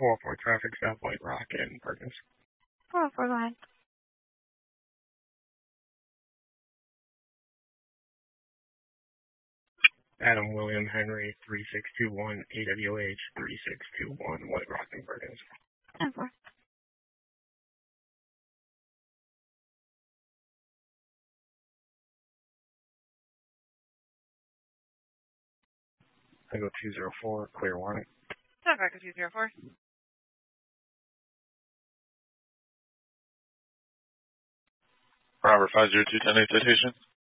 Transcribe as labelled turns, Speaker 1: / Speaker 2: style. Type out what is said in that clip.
Speaker 1: 404 traffic stop, White Rock and Perkins.
Speaker 2: 404, go ahead.
Speaker 1: Adam William Henry 3621 AWH 3621 White Rock and Perkins.
Speaker 2: 10-4.
Speaker 1: I go 204, clear warning.
Speaker 2: Traffic 204.
Speaker 3: Robert 50210 citation.